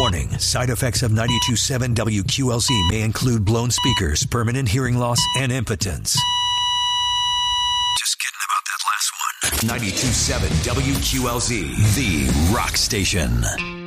Warning, side effects of 92.7 WQLZ may include blown speakers, permanent hearing loss, and impotence. Just kidding about that last one. 92.7 WQLZ, the rock station.